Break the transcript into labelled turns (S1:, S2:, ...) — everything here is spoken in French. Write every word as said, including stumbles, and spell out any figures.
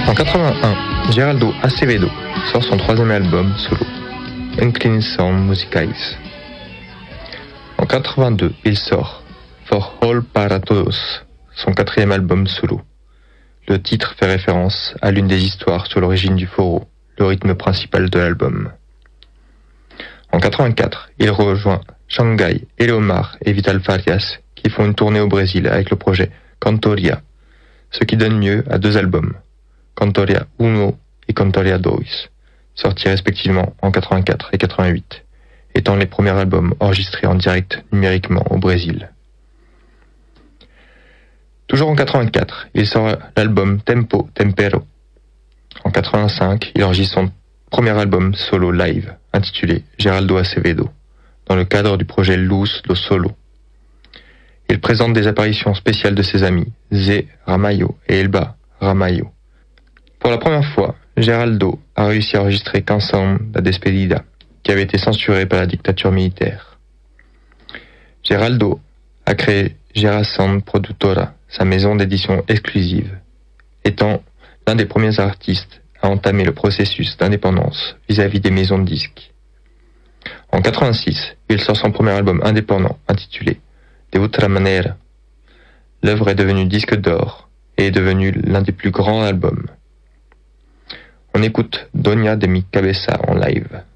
S1: En quatre-vingt-un, Geraldo Acevedo sort son troisième album solo, Inclinação Musicais. En quatre-vingt-deux, il sort Forró para Todos, son quatrième album solo. Le titre fait référence à l'une des histoires sur l'origine du forró, le rythme principal de l'album. En quatre-vingt-quatre, il rejoint Shanghai, Eleomar et Vital Farias qui font une tournée au Brésil avec le projet Cantoria, ce qui donne lieu à deux albums, Cantoria Uno et Cantoria Deux, sortis respectivement en quatre-vingt-quatre et quatre-vingt-huit, étant les premiers albums enregistrés en direct numériquement au Brésil. Toujours en quatre-vingt-quatre, il sort l'album Tempo Tempero. En quatre-vingt-cinq, il enregistre son premier album solo live, intitulé Geraldo Acevedo, dans le cadre du projet Luz do Solo. Il présente des apparitions spéciales de ses amis, Zé Ramalho et Elba Ramalho. Pour la première fois, Geraldo a réussi à enregistrer Canção da Despedida, qui avait été censuré par la dictature militaire. Geraldo a créé Geração Produtora, sa maison d'édition exclusive, étant l'un des premiers artistes à entamer le processus d'indépendance vis-à-vis des maisons de disques. En quatre-vingt-six, il sort son premier album indépendant intitulé De Outra Maneira. L'œuvre est devenue disque d'or et est devenue l'un des plus grands albums. On écoute Dona de mi Cabeça en live.